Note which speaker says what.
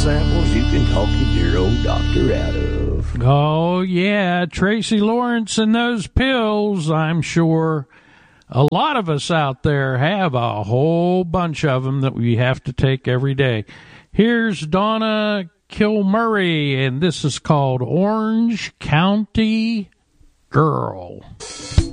Speaker 1: samples you can talk your dear old doctor out of.
Speaker 2: Oh, yeah, Tracy Lawrence and those pills, I'm sure a lot of us out there have a whole bunch of them that we have to take every day. Here's Donna Kilmurray, and this is called Orange County Girl.